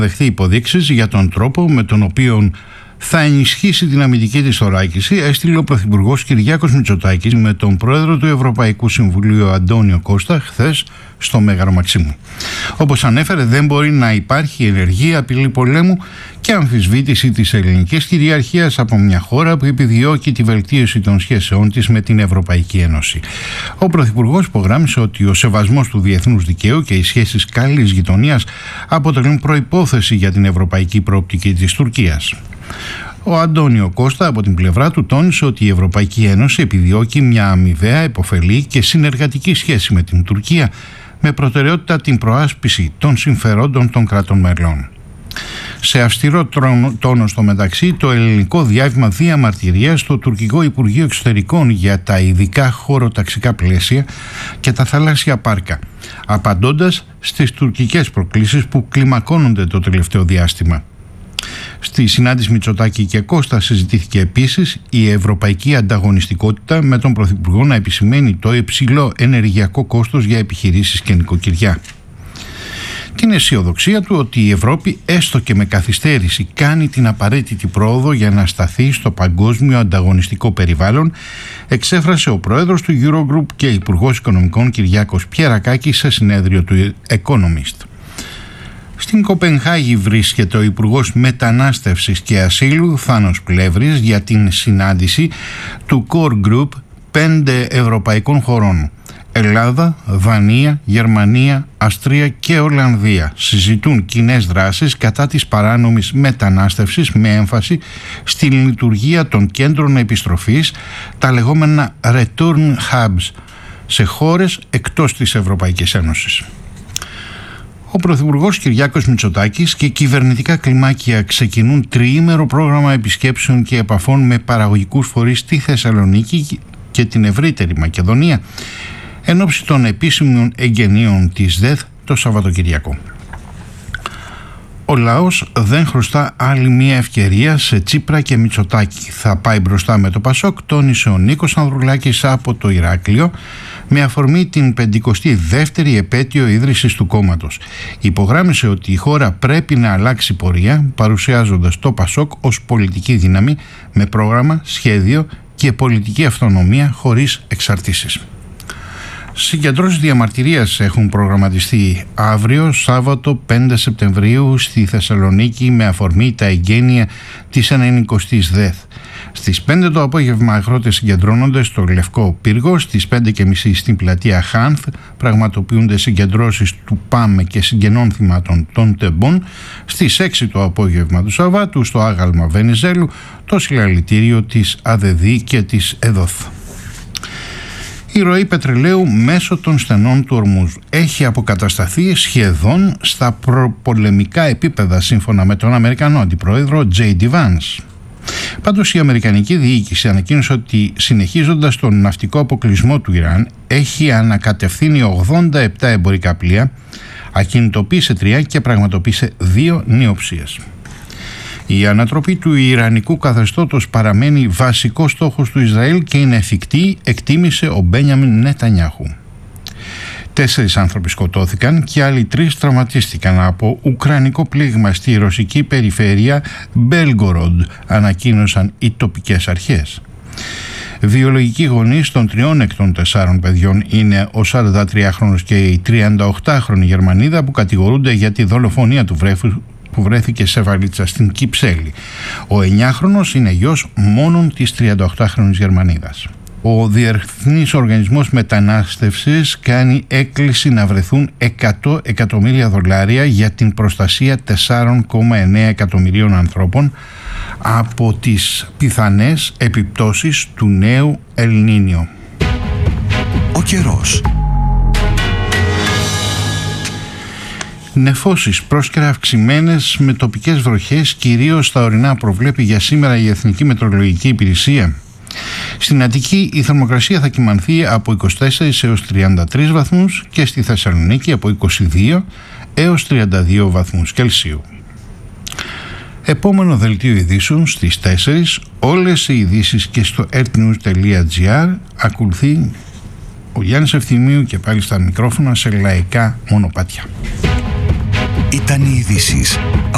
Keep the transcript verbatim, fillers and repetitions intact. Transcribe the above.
δεχθεί υποδείξεις για τον τρόπο με τον οποίο θα ενισχύσει την αμυντική της θωράκιση, έστειλε ο Πρωθυπουργός Κυριάκος Μητσοτάκης με τον Πρόεδρο του Ευρωπαϊκού Συμβουλίου Αντώνιο Κώστα χθες στο Μέγαρο Μαξίμου. Όπως ανέφερε, δεν μπορεί να υπάρχει ενεργή απειλή πολέμου και αμφισβήτηση της ελληνικής κυριαρχίας από μια χώρα που επιδιώκει τη βελτίωση των σχέσεών της με την Ευρωπαϊκή Ένωση. Ο Πρωθυπουργός υπογράμμισε ότι ο σεβασμός του διεθνούς δικαίου και οι σχέσεις καλής γειτονίας αποτελούν προϋπόθεση για την ευρωπαϊκή προοπτική της Τουρκίας. Ο Αντώνιο Κώστα από την πλευρά του τόνισε ότι η Ευρωπαϊκή Ένωση επιδιώκει μια αμοιβαία, επωφελή και συνεργατική σχέση με την Τουρκία με προτεραιότητα την προάσπιση των συμφερόντων των κρατών μελών. Σε αυστηρό τόνο στο μεταξύ, το ελληνικό διάβημα διαμαρτυρίας στο τουρκικό Υπουργείο Εξωτερικών για τα ειδικά χωροταξικά πλαίσια και τα θαλάσσια πάρκα, απαντώντας στις τουρκικές προκλήσεις που κλιμακώνονται το τελευταίο διάστημα. Στη συνάντηση Μητσοτάκη και Κώστα συζητήθηκε επίσης η ευρωπαϊκή ανταγωνιστικότητα, με τον Πρωθυπουργό να επισημαίνει το υψηλό ενεργειακό κόστος για επιχειρήσεις και νοικοκυριά. Την αισιοδοξία του ότι η Ευρώπη, έστω και με καθυστέρηση, κάνει την απαραίτητη πρόοδο για να σταθεί στο παγκόσμιο ανταγωνιστικό περιβάλλον, εξέφρασε ο πρόεδρος του Eurogroup και υπουργός Οικονομικών Κυριάκος Πιερακάκης σε συνέδριο του Economist. Στην Κοπενχάγη βρίσκεται ο Υπουργός Μετανάστευσης και Ασύλου Θάνος Πλεύρης για την συνάντηση του Core Group πέντε ευρωπαϊκών χωρών: Ελλάδα, Δανία, Γερμανία, Αυστρία και Ολλανδία. Συζητούν κοινές δράσεις κατά της παράνομης μετανάστευσης με έμφαση στη λειτουργία των κέντρων επιστροφής, τα λεγόμενα Return Hubs, σε χώρες εκτός της Ευρωπαϊκής Ένωσης. Ο Πρωθυπουργός Κυριάκος Μητσοτάκης και κυβερνητικά κλιμάκια ξεκινούν τριήμερο πρόγραμμα επισκέψεων και επαφών με παραγωγικούς φορείς στη Θεσσαλονίκη και την ευρύτερη Μακεδονία, εν ώψη των επίσημων εγγενείων της ΔΕΘ το Σαββατοκυριακό. Ο λαός δεν χρωστά άλλη μία ευκαιρία σε Τσίπρα και Μητσοτάκη. Θα πάει μπροστά με το Πασόκ, τόνισε ο Νίκος Ανδρουλάκης από το Ηράκλειο, με αφορμή την πενηκοστή δεύτερη επέτειο ίδρυσης του κόμματος. Υπογράμμισε ότι η χώρα πρέπει να αλλάξει πορεία, παρουσιάζοντας το Πασόκ ως πολιτική δύναμη με πρόγραμμα, σχέδιο και πολιτική αυτονομία χωρίς εξαρτήσεις. Συγκεντρώσεις διαμαρτυρίας έχουν προγραμματιστεί αύριο, Σάββατο πέντε Σεπτεμβρίου, στη Θεσσαλονίκη με αφορμή τα εγγένεια της ενενηκοστής ΔΕΘ. Στις πέντε το απόγευμα αγρότες συγκεντρώνονται στο Λευκό Πύργο, στις πέντε και μισή στην πλατεία Χάνθ πραγματοποιούνται συγκεντρώσεις του ΠΑΜΕ και συγγενών θυμάτων των Τεμπών, στις έξι το απόγευμα του Σαββάτου στο άγαλμα Βενιζέλου το συλλαλητήριο της ΑΔΔ και της ΕΔΟΘ. Η ροή πετρελαίου μέσω των στενών του Ορμούζ έχει αποκατασταθεί σχεδόν στα προπολεμικά επίπεδα, σύμφωνα με τον Αμερικανό Αντιπρόεδρο τζέι ντι Vance. Πάντως η Αμερικανική διοίκηση ανακοίνωσε ότι, συνεχίζοντας τον ναυτικό αποκλεισμό του Ιράν, έχει ανακατευθύνει ογδόντα επτά εμπορικά πλοία, ακινητοποίησε τρία και πραγματοποίησε δύο νεοψίες. Η ανατροπή του ιρανικού καθεστώτος παραμένει βασικός στόχος του Ισραήλ και είναι εφικτή, εκτίμησε ο Μπένιαμιν Νετανιάχου. Τέσσερις άνθρωποι σκοτώθηκαν και άλλοι τρεις τραυματίστηκαν από ουκρανικό πλήγμα στη ρωσική περιφέρεια Μπέλγκοροντ, ανακοίνωσαν οι τοπικές αρχές. Βιολογικοί γονείς των τριών εκ των τεσσάρων παιδιών είναι ο σαραντατριάχρονος και η τριανταοκτάχρονη Γερμανίδα που κατηγορούνται για τη δολοφονία του βρέφους που βρέθηκε σε βαλίτσα στην Κυψέλη. Ο εννιάχρονος είναι γιος μόνον της τριανταοκτάχρονης Γερμανίδας. Ο Διεθνής Οργανισμός Μετανάστευσης κάνει έκκληση να βρεθούν εκατό εκατομμύρια δολάρια για την προστασία τεσσάρων κόμμα εννέα εκατομμυρίων ανθρώπων από τις πιθανές επιπτώσεις του νέου Ελνίνιο. Ο καιρός. Νεφώσεις πρόσκαιρα αυξημένες με τοπικές βροχές, κυρίως στα ορεινά, προβλέπει για σήμερα η Εθνική Μετεωρολογική Υπηρεσία. Στην Αττική η θερμοκρασία θα κυμανθεί από είκοσι τέσσερις έως τριάντα τρεις βαθμούς και στη Θεσσαλονίκη από είκοσι δύο έως τριάντα δύο βαθμούς Κελσίου. Επόμενο δελτίο ειδήσεων στις τέσσερις, όλες οι ειδήσεις και στο ertnews τελεία gr. Ακολουθεί ο Γιάννης Ευθυμίου και πάλι στα μικρόφωνα σε λαϊκά μονοπάτια. Ήταν οι ειδήσεις